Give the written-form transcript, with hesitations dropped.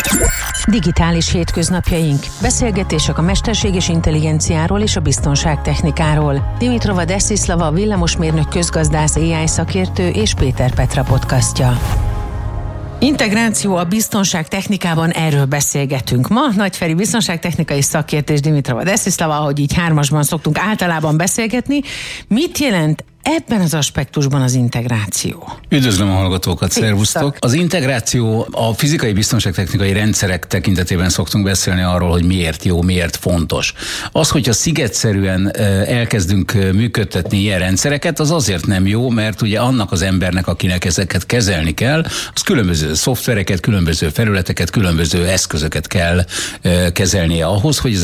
Digitális hétköznapjaink. Beszélgetések a mesterséges intelligenciáról és a biztonságtechnikáról. Dimitrova Desislava, villamosmérnök, közgazdász, AI szakértő és Péter Petra podcastja. Integráció a biztonságtechnikában, erről beszélgetünk ma. Nagy Feri biztonságtechnikai szakértő és Dimitrova Desislava, ahogy így hármasban szoktunk általában beszélgetni. Mit jelent ebben az aspektusban az integráció? Üdvözlöm a hallgatókat, szervusztok! Az integráció, a fizikai biztonságtechnikai rendszerek tekintetében szoktunk beszélni arról, hogy miért jó, miért fontos. Az, hogyha szigetszerűen elkezdünk működtetni ilyen rendszereket, az azért nem jó, mert ugye annak az embernek, akinek ezeket kezelni kell, az különböző szoftvereket, különböző felületeket, különböző eszközöket kell kezelnie ahhoz, hogy